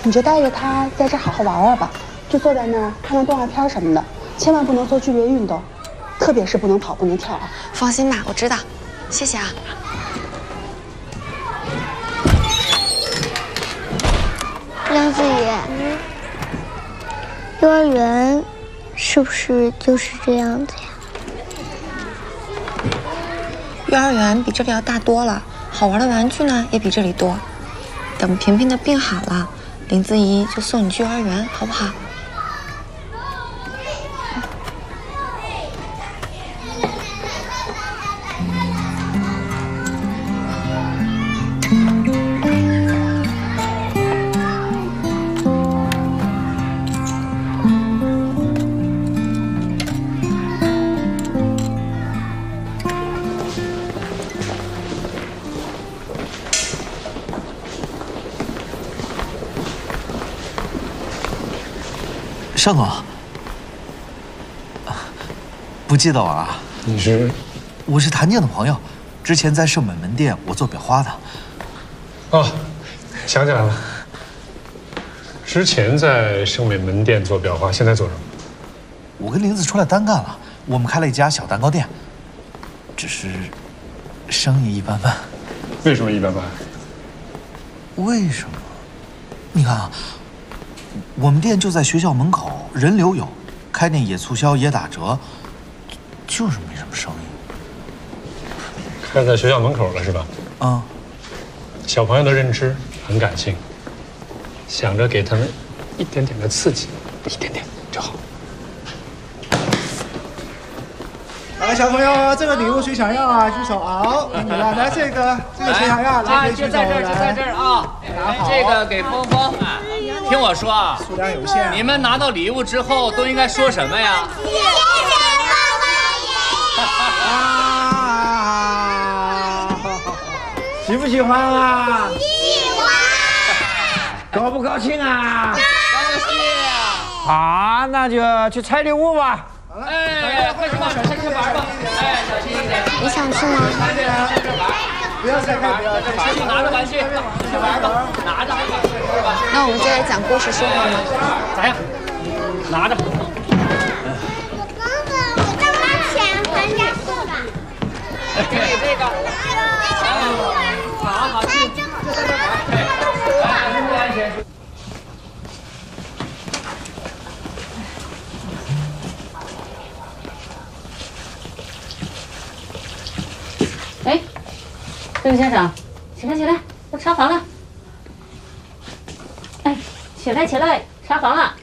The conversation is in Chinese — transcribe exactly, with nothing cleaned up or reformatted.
你就带着他在这好好玩玩吧，就坐在那儿看看动画片什么的，千万不能做剧烈运动，特别是不能跑，不能跳啊。 放心吧，我知道，谢谢啊。 梁子怡，幼儿园是不是就是这样子呀？ 幼儿园比这里要大多了，好玩的玩具呢也比这里多。等平平的病好了，林子怡就送你去幼儿园，好不好？ 尚总，不记得我了？ 你是？ 我是谭静的朋友，之前在盛美门店我做裱花的。 哦，想起来了。之前在盛美门店做裱花，现在做什么？ 我跟林子出来单干了，我们开了一家小蛋糕店，只是生意一般般。 为什么一般般？ 为什么？你看啊。我们店就在学校门口，人流有，开店也促销也打折，就是没什么生意。 开在学校门口了是吧？ 嗯。 小朋友的认知很感性，想着给他们一点点的刺激，一点点就好。 来，小朋友，这个礼物谁想要啊？举手啊！给你了，来这个，这个谁想要？来， 就在这儿，就在这儿啊！ 拿好。 这个给峰峰。听我说啊， 数量有限。 你们拿到礼物之后都应该说什么呀？谢谢爸爸啊！喜不喜欢啊？ 喜欢。 高不高兴啊？ 高兴。 好，那就去拆礼物吧。 哎，快去吧，小心去玩吧。哎，小心一点。 你想去吗？ 不要再看，不要再看， 去拿着玩具，去玩吧，拿着。 那我们接着讲故事说话吗？ 咋样？拿着。 我哥哥，我挣了钱还加速了。 给你这个。好好去，就在这玩。哎，注意安全。 哎，这位先生，起来起来，要查房了。哎，起来起来，查房了。